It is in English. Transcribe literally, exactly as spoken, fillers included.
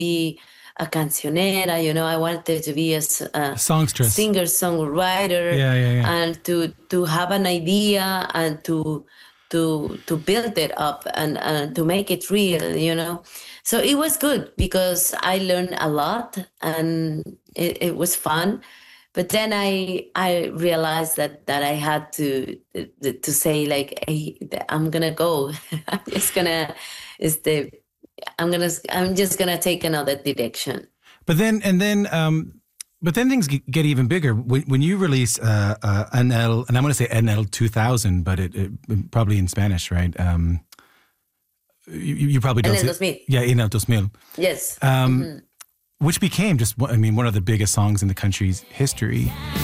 be a cancionera, you know, I wanted to be a, s- a Songstress. singer songwriter, Yeah, yeah, yeah. and to to have an idea and to to to build it up and, and to make it real, you know. So it was good because I learned a lot, and it, it was fun. But then I I realized that that I had to to say like, hey, I'm gonna go. I'm just gonna is the I'm gonna I'm just gonna take another direction. But then, and then, um, but then things g- get even bigger when when you release uh, uh, N L, and I'm going to say N L two thousand, but it, it probably in Spanish, right? Um, you, you probably And don't. then dos mil. Yeah, En el dos mil. Yes. Um, Mhm. Which became just, I mean, one of the biggest songs in the country's history.